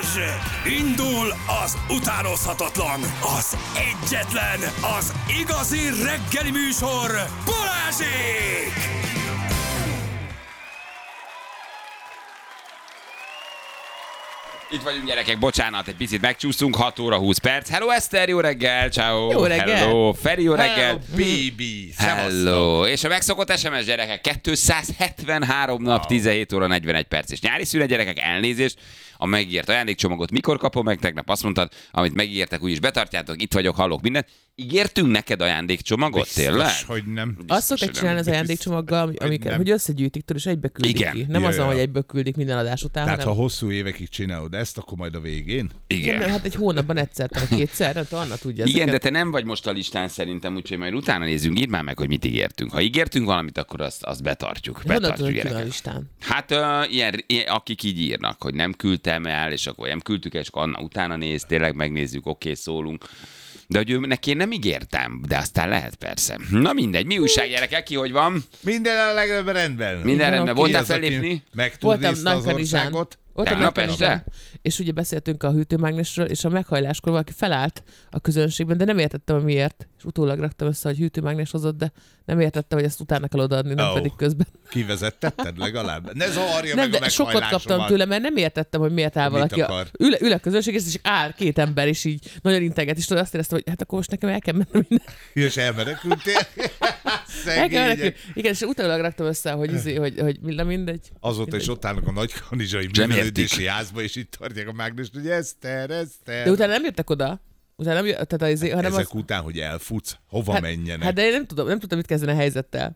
Indul az utánozhatatlan, az egyetlen, az igazi reggeli műsor, Balázsék! Itt vagyunk, gyerekek, bocsánat, egy picit megcsúsztunk, 6 óra 20 perc. Hello Eszter, jó reggel, ciao. Jó reggel. Hello, Feri, jó reggel. Hello, baby. Hello. És a megszokott SMS, gyerekek, 273 nap, 17 óra 41 perc. És nyári szünet, gyerekek, elnézést. A megígért ajándékcsomagot mikor kapom meg? Tegnap azt mondtad, amit megígértek, úgyis betartjátok, itt vagyok, hallok mindent. Ígértünk neked ajándékcsomagot, Biztos, tényleg? hogy nem. Azt szokták csinálni az ajándékcsomaggal, hogy összegyűjtik, és egybe küldik Igen. ki. Nem Ja, azon, ja. hogy egybe küldik minden adás után, Tehát ha hanem... hosszú évekig csinálod ezt, akkor majd a végén? Igen. Hát egy hónapban egyszer, vagy kétszer, hát Anna tudja Igen, ezeket. de te nem vagy most a listán szerintem, úgyhogy majd utána nézzünk, írd már meg, hogy mit ígértünk. Ha ígértünk valamit, akkor azt betartjuk. Honnan Betartjuk, tudod ki van a gyerekek. listán? Hát ilyen, akik így írnak, hogy nem küldtem el, és akkor nem küldtük el, és akkor Anna utána néz, tényleg megnézzük, oké, szólunk. De hogy neki én nem ígértem, de aztán lehet persze. Na mindegy, mi újság, gyerekek, ki hogy van? Minden a legalább rendben. Minden rendben, oké. voltál Ki az, aki fellépni? meg tud Voltam nézni az Nagykanizsán. országot? Voltam Tegnap Nagykanizsán. este? És ugye beszéltünk a hűtőmágnesről, és a meghajláskor valaki felállt a közönségben, de nem értettem, hogy miért. És utólag raktam össze, hogy hűtőmágnes hozott, de nem értettem, hogy ezt utána kell odaadni, nem pedig közben. Kivezettetted legalább? Ne zavarja Nem, meg a de sokat kaptam meghajlásomat. tőle, mert nem értettem, hogy miért áll Mit valaki. akar? Ül a közönség, és áll két ember, és így nagyon integet, és tudod, azt éreztem, hogy hát akkor most nekem el kell mennem minden. És elmenekültél? El kell menekülni. Szegények. Igen, és utólag raktam össze, hogy mindegy. Azóta is ott állnak a nagykanizsai Nem művelődési házba, és itt tartják a mágnest, hogy Eszter. De utána nem jöttek oda. Utána nem jött, tehát hanem Ezek után, hogy elfutsz, hova menjenek? Hát de én nem tudtam mit kezdeni a helyzettel.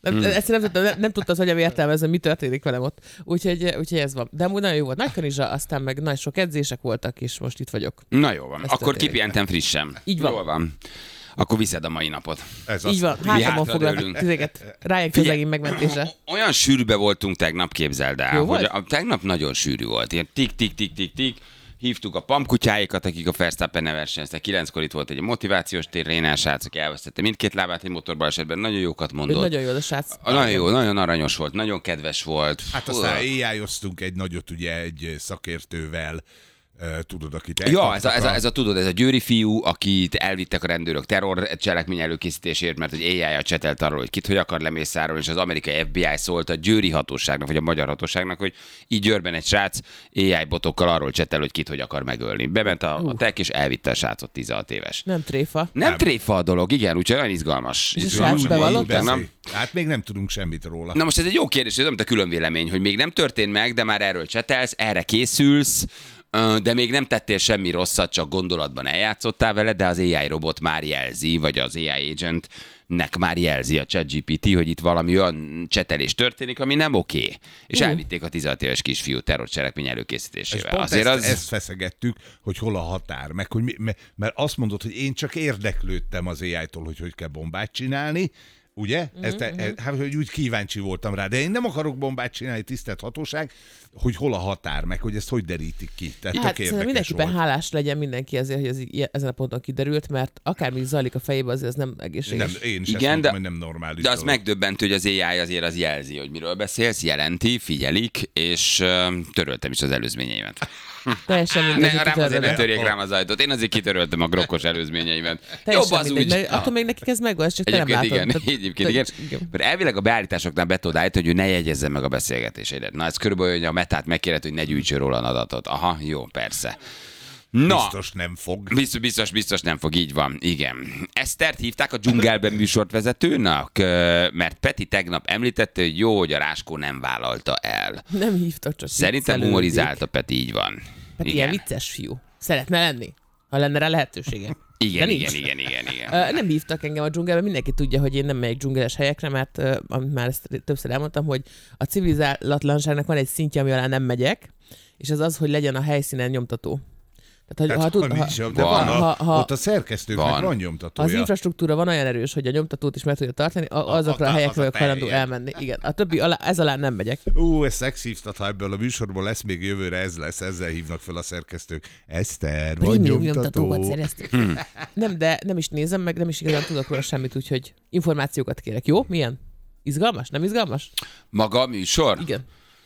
Nem tudta az agyam értelmezni, mi történik velem ott. Úgyhogy ez van. De amúgy nagyon jó volt. Nagykanizsa, aztán meg nagyon sok edzések voltak, és most itt vagyok. Na jó van, Ez akkor történik. kipihentem frissen. Így van. Jól van. Akkor viszed a mai napot. Ez Így van, Mi hátamon hátra foglak dőlünk. tizéket. Rájön Figyelj, közegén megmentése. Olyan sűrűbe voltunk tegnap, képzeld el, Jó hogy volt? tegnap nagyon sűrű volt. Ilyen tik-tik-tik-tik-tik. Hívtuk a pampkutyáikat, akik a Verstappen-nel versenyeztek. 9-kor itt volt egy motivációs tér, Rénán srác, aki elvesztette mindkét lábát egy motorbalesetben. Nagyon jókat Ő mondott. nagyon jó, az a srác. Nagyon jó, nagyon aranyos volt, nagyon kedves volt. Hát aztán éjjájoztunk egy nagyot ugye egy szakértővel, tudod, akit Ja, elkaptak tudod, ez a győri fiú, akit elvittek a rendőrök terrorcselekmény előkészítésért, mert hogy éjjel csetelt arról, hogy kit hogy akar lemészárolni, és az amerikai FBI szólt a győri hatóságnak, vagy a magyar hatóságnak, hogy így Győrben egy srác éjjel botokkal arról csetel, hogy kit hogy akar megölni. Bement a tek, és elvitte a srácot 16 éves. Nem tréfa. Nem tréfa a dolog, igen, úgyhogy nagyon izgalmas. És a srác bevallotta? Nem? Hát még nem tudunk semmit róla. Na most ez egy jó kérdés, ez nem a külön vélemény, hogy még nem történt meg, de már erről csetelsz, erre készülsz, de még nem tettél semmi rosszat, csak gondolatban eljátszottál vele, de az AI robot már jelzi, vagy az AI agentnek már jelzi a ChatGPT, hogy itt valami olyan csetelés történik, ami nem oké. És elvitték a 16 éves kisfiú terrorcselekmény És előkészítésével. pont Azért ezt feszegettük, hogy hol a határ, meg hogy mert azt mondod, hogy én csak érdeklődtem az AI-tól, hogy kell bombát csinálni, ugye? Hát, hogy úgy kíváncsi voltam rá, de én nem akarok bombát csinálni, tisztelt hatóság, hogy hol a határ, meg hogy ezt hogy derítik ki. Tehát Hát tök szerintem érdekes mindenképpen volt. hálás legyen mindenki azért, hogy ez ezen a ponton kiderült, mert akármi zajlik a fejébe, azért ez nem egészséges. Nem, én is Igen, ezt mondtam, de- hogy nem normális De az dolog. megdöbbentő, hogy az AI azért az jelzi, hogy miről beszélsz, jelenti, figyelik, és töröltem is az előzményeimet. Teljesen mindegy, Ne, hogy rám azért ne kitörölöd. törjék rám az ajtót. Én azért kitöröltem a grokkos előzményeimet. Jobb Teljesen az mindegy, úgy. mert attól még nekik ez megvan, ezt csak te nem Egyébként látod. igen, Tehát- egyébként igen. Mert elvileg a beállításoknál be tudod állítani, hogy ő ne jegyezze meg a beszélgetéseidet. Na ez körülbelül, hogy a Metát megkérdez, hogy ne gyűjtsön róla adatot. Aha, jó, persze. Na, Biztos nem fog. biztos nem fog, így van, igen. Esztert hívták a dzsungelben műsorvezetőnek, mert Peti tegnap említette, hogy jó, hogy a Ráskó nem vállalta el. Nem hívtak, csak Szerintem viccelődik. humorizált a Peti, így van. Peti ilyen vicces fiú. Szeretne lenni, ha lenne rá lehetősége. Igen, De igen, nincs. igen, igen, igen. Nem hívtak engem a dzsungelbe, mindenki tudja, hogy én nem megyek dzsungeles helyekre, mert amit már ezt többször elmondtam, hogy a civilizálatlanságnak van egy szintje, ami alá nem megyek, és az az, hogy legyen a helyszínen nyomtató. Tehát, Tehát ha, nincs, de van. van, ott a szerkesztőknek Van. van ha nyomtatója. az infrastruktúra van olyan erős, hogy a nyomtatót is meg tudja tartani, azokra a az helyekre a vagyok hajlandó teljen. elmenni. Igen. A többi ez alá nem megyek. Ez szexívtat, ha ebből a műsorból lesz még jövőre, ez lesz, ezzel hívnak fel a szerkesztők. Eszter, vagy Prémium nyomtató. nyomtatókat szereztük. Nem, de nem is nézem meg, nem is igazán tudok róla semmit, úgyhogy információkat kérek. Jó? Milyen? Izgalmas? Nem izgalmas? Maga a műsor? Igen.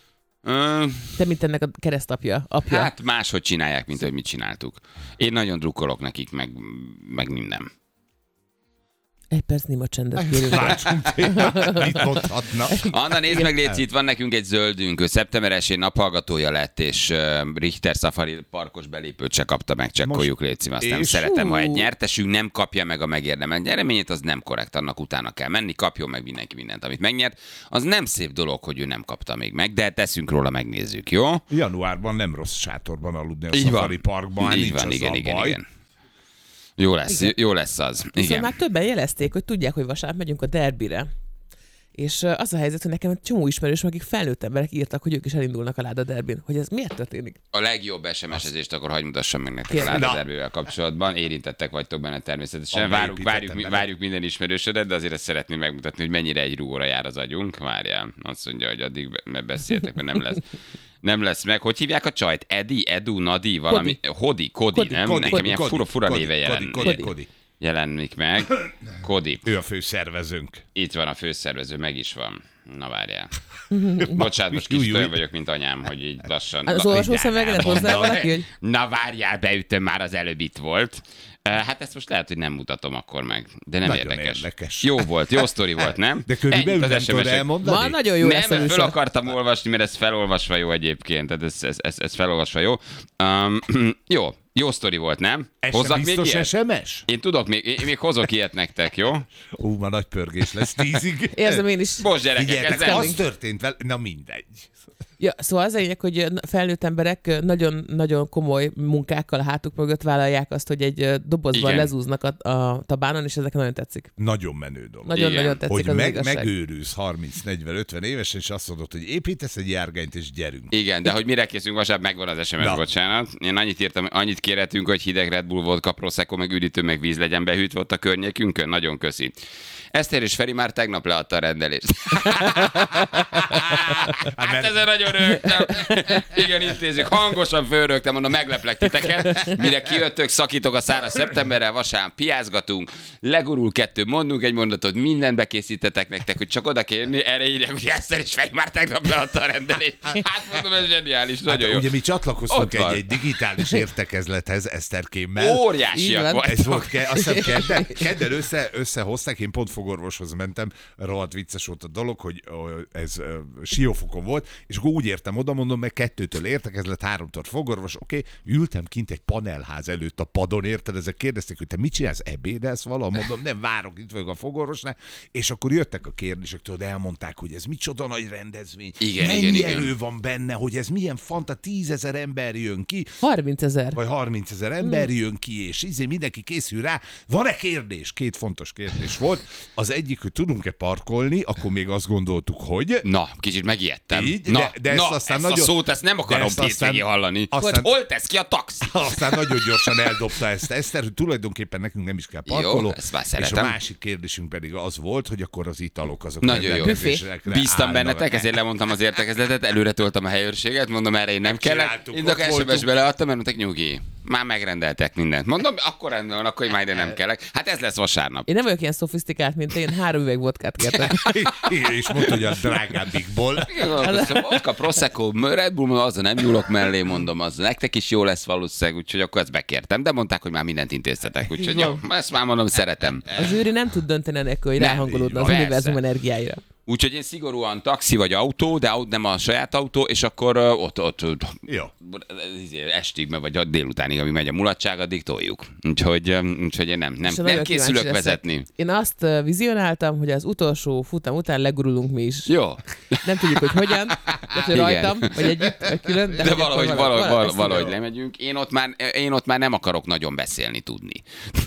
Te, mint ennek a keresztapja, apja. Hát máshogy csinálják, mint hogy mit csináltuk. Én nagyon drukkolok nekik, meg minden. Egy perc néma csendet kérünk. Látsunk, mit mondhatna. Anna, nézd meg, Léci, itt van nekünk egy zöldünk. Ő szeptember 1-én naphallgatója lett, és Richter Safari parkos belépőt se kapta meg. Csekkoljuk, Léci. Azt nem szeretem, ha egy nyertesünk nem kapja meg a megérdemelt nyereményét, az nem korrekt, annak utána kell menni, kapjon meg mindenki mindent, amit megnyert. Az nem szép dolog, hogy ő nem kapta még meg, de teszünk róla, megnézzük, jó? Januárban nem rossz sátorban aludni a Így van. Safari Parkban, Így nincs van, azzal igen, baj. igen. Jó lesz az. Viszont Igen. már többen jelezték, hogy tudják, hogy vasárnap megyünk a derbire. És az a helyzet, hogy nekem egy csomó ismerős, akik felnőtt emberek írtak, hogy ők is elindulnak a Láda derbin. Hogy ez miért történik? A legjobb SMS-ezést akkor hagyd mutassam meg nektek a Kérlek. Láda derbivel kapcsolatban. Érintettek vagytok benne természetesen. Várjuk minden ismerősödet, de azért ezt szeretném megmutatni, hogy mennyire egy rúgóra jár az agyunk. Várjál, azt mondja, hogy addig beszéltek, mert nem lesz. Nem lesz meg. Hogy hívják a csajt? Edi, Edu, Nadi, valami? Kodi, nem? Nekem ilyen fura néve jelenik meg. Kodi. Ő a főszervezőnk. Itt van a főszervező, meg is van. Na várjál. Bocsánat, most kicsit olyan vagyok, mint anyám, hogy így lassan... Az olvasó szemüveget hozzá valaki, hogy... Na várjál, beütöm, már az előbb itt volt. Hát ezt most lehet, hogy nem mutatom akkor meg, de nem Nagyon érdekes. Jó volt, jó sztori volt, nem? De körülbelül nem az tudod SMS-ek. elmondani? Ma nagyon jó lesz a Nem, műsor. föl akartam olvasni, mert ez felolvasva jó egyébként. Tehát ez felolvasva jó. Jó sztori volt, nem? Hozzak még biztos ilyet? SMS? Én tudok, én még hozok ilyet nektek, jó? Ma nagy pörgés lesz 10-ig. Érzem én is. Most gyerekek, Figyeljetek, ez az történt vele, na mindegy. Ja, szóval az a lényeg, hogy felnőtt emberek nagyon komoly munkákkal a hátuk mögött vállalják azt, hogy egy dobozban Igen. lezúznak a tabánon, és ezek nagyon tetszik. Nagyon menő dolog. Nagyon tetszik Hogy az igazság. megőrülsz 30-40-50 évesen, és azt mondod, hogy építesz egy járgányt, és gyerünk. Igen, de hogy mire készülünk vasárnap, megvan az SMS, Na. bocsánat. Én annyit írtam, annyit kérhetünk, hogy hideg Red Bull vodka, prosecco, meg üdítő, meg víz legyen behűtve ott a környékünkön. Nagyon köszi. Eszter és Feri már tegnap leadta a rendelést. Hát ezen nagyon rögtem. Igen, intézzük. Hangosan fölrögtem, mondom, megleplek titeket. Mire kijöttök, szakítok a száraz szeptemberre, vasárnap piázgatunk, legurul 2, mondunk egy mondatot, mindent bekészítetek nektek, hogy csak oda kérni, erre írják, hogy Eszter és Feri már tegnap leadta a rendelést. Hát mondom, ez zseniális, nagyon jó. Ugye mi csatlakoztunk Ott van. egy digitális értekezlethez Eszterkémmel. Óriásiak Így van. Ez vagytok. volt, azt hiszem kedden összehozták, én pont fogorvoshoz mentem, rohadt vicces volt a dolog, hogy ez Siófokon volt, és akkor úgy értem oda, mondom, meg 2-től értekezlet, 3-tól fogorvos, oké, ültem kint egy panelház előtt a padon, érted, ezek kérdezték, hogy te mit csinálsz, ebédelsz vala? Mondom, nem, várok, itt vagyok a fogorvosnál, és akkor jöttek a kérdések, tudod, elmondták, hogy ez micsoda nagy rendezvény, Igen, mennyi igen, igen. erő van benne, hogy ez milyen fanta, 10 000 ember jön ki, 30 000. vagy 30 000 ember jön ki, és mindenki készül rá. Van-e kérdés? 2 fontos kérdés volt. Az egyik, hogy tudunk-e parkolni, akkor még azt gondoltuk, hogy... Na, kicsit megijedtem. Így, Na, de ezt aztán ezt nagyon- a szót, ezt nem akarom ezt aztán- pénzvégén hallani. aztán- Hogy hol tesz ki a taxi? Aztán nagyon gyorsan eldobta ezt Eszter, hogy tulajdonképpen nekünk nem is kell parkoló. Jó, ezt már és szeretem. a másik kérdésünk pedig az volt, hogy akkor az italok azok Nagyon jó. rendelkezésekre Bíztam állnak. bennetek, ezért lemondtam az értekezletet, előre toltam a helyőrséget, mondom, erre én nem kellett. Megcsináltuk, Én a ott voltunk. SMS-be leadtam, mert mondták, nyugi. Már megrendeltek mindent. Mondom, akkor rendben van, akkor már ide nem kellek. Hát ez lesz vasárnap. Én nem vagyok ilyen szofisztikált, mint én, 3 üveg vodkát kértek. Igen, és mondta, hogy a drágábbikból. Vodka, prosecco, Red Bull, mondom, azzal nem nyúlok mellé, mondom, az nektek is jó lesz valószínűleg, úgyhogy akkor ezt bekértem. De mondták, hogy már mindent intéztetek, úgyhogy jó, ezt már mondom, szeretem. A zsűri nem tud dönteni enélkül, hogy Nem, ráhangolódna így az van, univerzum persze. energiáira. Úgyhogy én szigorúan taxi vagy autó, de nem a saját autó, és akkor ott Jó. estig, vagy délutánig, amíg megy a mulatság, addig toljuk. Úgyhogy én nem És nagyon készülök kíváncsi leszek. vezetni. Én azt vizionáltam, hogy az utolsó futam után legurulunk mi is. Jó, Nem tudjuk, hogy hogyan, de hogy Igen. rajtam, vagy együtt, vagy külön. de hogy valahogy akkor valahogy lemegyünk. Én ott már nem akarok nagyon beszélni tudni.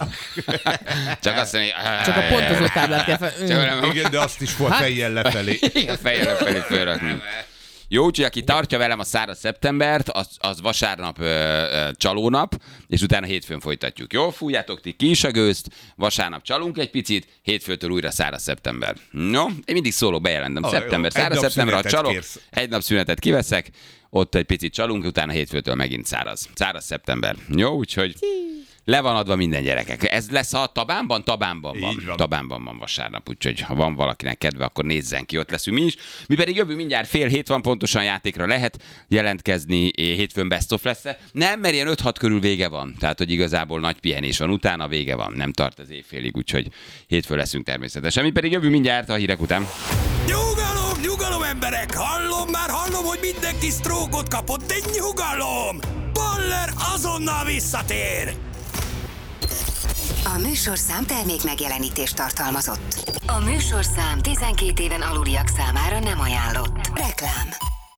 Csak azt mondani, Csak a pontozó táblát kell fel... Igen, de azt is volt fejjel lefelé. igen, fejjel lefelé fölrakni. Jó, úgyhogy aki tartja velem a száraz szeptembert, az vasárnap csalónap, és utána hétfőn folytatjuk. Jó, fújjátok ti ki is a gőzt, vasárnap csalunk egy picit, hétfőtől újra száraz szeptember. No, én mindig szólok, bejelentem. Jó. Szeptember, Egy száraz nap szeptember, ha szünetet csalok, kérsz. egy nap szünetet kiveszek, ott egy picit csalunk, utána hétfőtől megint száraz. Száraz szeptember. Jó, úgyhogy Le van adva minden, gyerekek. Ez lesz a Tabánban? Tabánban van. Így van. Tabánban van vasárnap, úgyhogy ha van valakinek kedve, akkor nézzen ki, ott leszünk mi is. Mi pedig jövő mindjárt 6:30 van, pontosan játékra lehet jelentkezni, hétfőn best of lesz. Nem, mert ilyen 5-6 körül vége van. Tehát, hogy igazából nagy pihenés van, utána vége van. Nem tart az éjfélig, úgyhogy hétfőn leszünk természetesen. Mi pedig jövő mindjárt a hírek után. Nyugalom, nyugalom emberek! Hallom, hogy mindenki sztrókot kapott, de nyugalom! Baller azonnal visszatér! A műsorszám termék megjelenítést tartalmazott. A műsorszám 12 éven aluliak számára nem ajánlott. Reklám.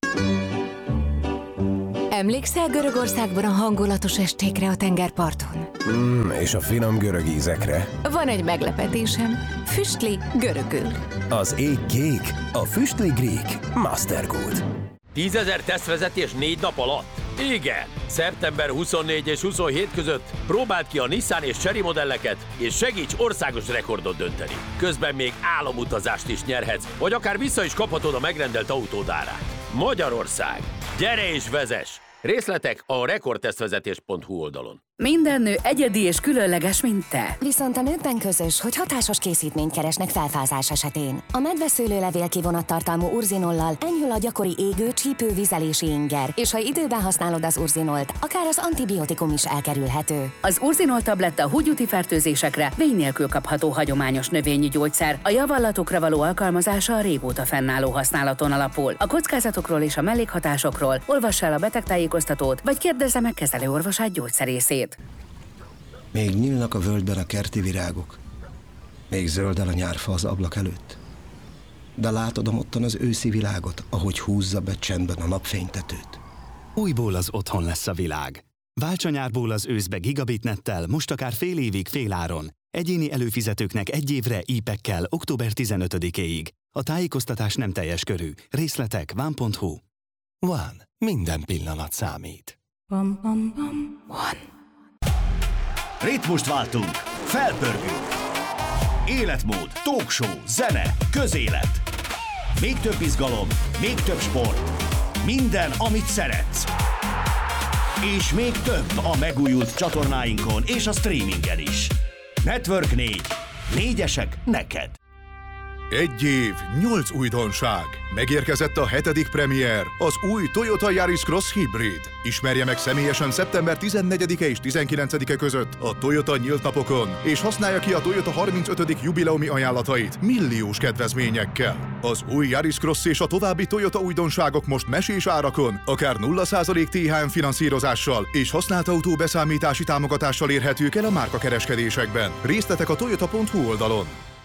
Emlékszel Görögországban a hangulatos estékre a tengerparton? És a finom görög ízekre. Van egy meglepetésem. Füstli görögül. Az ég kék, a füstli grík. Mastergood. 10 000 tesztvezetés 4 nap alatt? Igen! Szeptember 24 és 27 között próbáld ki a Nissan és Chery modelleket, és segíts országos rekordot dönteni. Közben még álomutazást is nyerhetsz, vagy akár vissza is kaphatod a megrendelt autód árát. Magyarország! Gyere és vezess! Részletek a rekordtesztvezetés.hu oldalon. Minden nő egyedi és különleges, mint te. Viszont a nőkben közös, hogy hatásos készítményt keresnek felfázás esetén. A medveszőlőlevél kivonattartalmú urzinollal enyhül a gyakori égő, csípő, vizelési inger, és ha időben használod az urzinolt, akár az antibiotikum is elkerülhető. Az urzinol tabletta húgyúti fertőzésekre vény nélkül kapható hagyományos növényi gyógyszer. A javallatokra való alkalmazása a régóta fennálló használaton alapul. A kockázatokról és a mellékhatásokról olvass el a betegtájékoztatót, vagy kérdezze meg kezelőorvosát gyógyszerészét. Még nyílnak a völgyben a kerti virágok. Még zöldel a nyárfa az ablak előtt. De látod ottan az őszi világot, ahogy húzza be csendben a napfénytetőt. Újból az otthon lesz a világ. Válts a nyárból az őszbe gigabitnettel, most akár fél évig féláron. Egyéni előfizetőknek 1 évre IP-ekkel október 15-éig. A tájékoztatás nem teljes körű. Részletek van.hu. Van. Minden pillanat számít. One. Ritmust váltunk, felpörgünk. Életmód, talkshow, zene, közélet. Még több izgalom, még több sport. Minden, amit szeretsz. És még több a megújult csatornáinkon és a streamingen is. Network 4. 4-esek neked. 1 év, 8 újdonság. Megérkezett a 7. premier, az új Toyota Yaris Cross Hybrid. Ismerje meg személyesen szeptember 14-e és 19-e között a Toyota nyílt napokon, és használja ki a Toyota 35. jubileumi ajánlatait milliós kedvezményekkel. Az új Yaris Cross és a további Toyota újdonságok most mesés árakon, akár 0% THM finanszírozással és használt autó beszámítási támogatással érhetők el a márkakereskedésekben. Részletek a toyota.hu oldalon.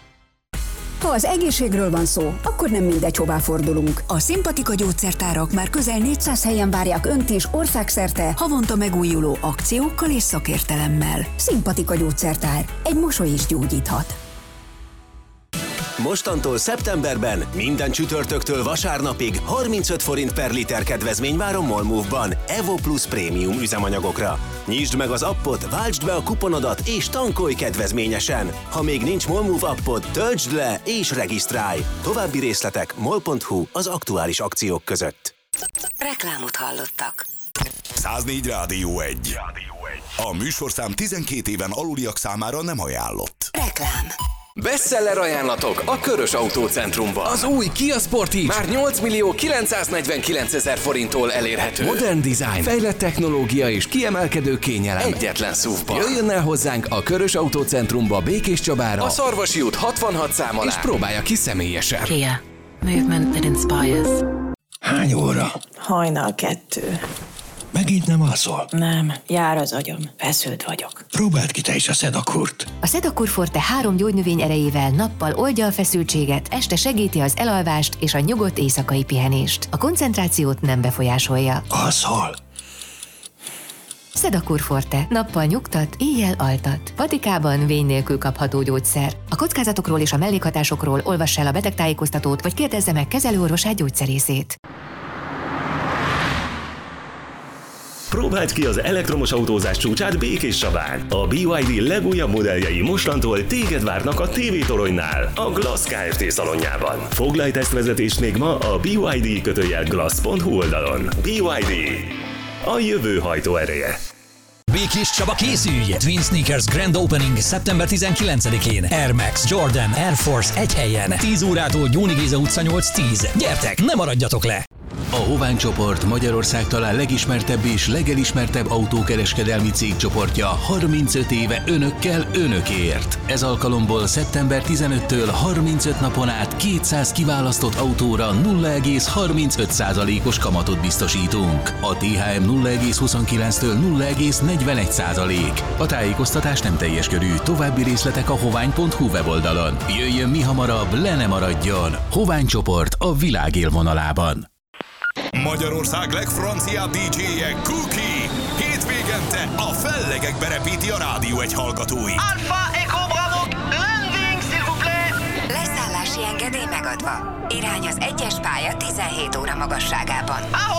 Ha az egészségről van szó, akkor nem mindegy, hová fordulunk. A Szimpatika gyógyszertárak már közel 400 helyen várják Önt is országszerte havonta megújuló akciókkal és szakértelemmel. Szimpatika gyógyszertár. Egy mosoly is gyógyíthat. Mostantól szeptemberben minden csütörtöktől vasárnapig 35 forint per liter kedvezmény vár a Molmove-ban Evo Plus prémium üzemanyagokra. Nyisd meg az appot, váltsd be a kuponodat és tankolj kedvezményesen. Ha még nincs Molmove appod, töltsd le és regisztrálj. További részletek mol.hu az aktuális akciók között. Reklámot hallottak. 104 Rádió 1. A műsorszám 12 éven aluliak számára nem ajánlott. Reklám. Bestseller ajánlatok a Körös Autócentrumban. Az új Kia Sportage már 8.949.000 forinttól elérhető. Modern design, fejlett technológia és kiemelkedő kényelem. Egyetlen SUV-ban. Jöjjön el hozzánk a Körös Autócentrumba Békés Csabára. A Szarvasi út 66 szám alá. És próbálja ki személyesen. Kia. Movement that inspires. Hány óra? Hajnal 2. Megint nem alszol? Nem, jár az agyam. Feszült vagyok. Próbáld ki te is a Sedakurt. A Sedakur Forte 3 gyógynövény erejével nappal oldja a feszültséget, este segíti az elalvást és a nyugodt éjszakai pihenést. A koncentrációt nem befolyásolja. Alszol? Sedakur Forte. Nappal nyugtat, éjjel altat. Patikában vény nélkül kapható gyógyszer. A kockázatokról és a mellékhatásokról olvass el a betegtájékoztatót, vagy kérdezze meg kezelőorvosát gyógyszerészét. Próbáld ki az elektromos autózás csúcsát Békéscsabán. A BYD legújabb modelljei mostantól téged várnak a TV Toronynál, a Glass Kft. Szalonjában. Foglalj tesztvezetést még ma a BYD-glass.hu oldalon. BYD. A jövő hajtóereje. Békés Csaba, készülj! Twin Sneakers Grand Opening szeptember 19-én. Air Max, Jordan, Air Force egy helyen. 10 órától Gyóni Géza utca 8-10. Gyertek, ne maradjatok le! A Hovány csoport Magyarország talán legismertebb és legelismertebb autókereskedelmi cégcsoportja 35 éve önökkel, önökért. Ez alkalomból szeptember 15-től 35 napon át 200 kiválasztott autóra 0,35%-os kamatot biztosítunk. A THM 0,29-től 0,41%. A tájékoztatás nem teljes körű, további részletek a hovány.hu weboldalon. Jöjjön mi hamarabb, le ne maradjon! Hovány csoport a világ élvonalában. Magyarország legfranciább DJ-je Cookie. Hétvégente a fellegekbe repíti a rádió egy hallgatóit. Alpha Echo Bravo, landing s'il vous plaît! Leszállási engedély megadva. Irány az 1-es pálya 17 óra magasságában.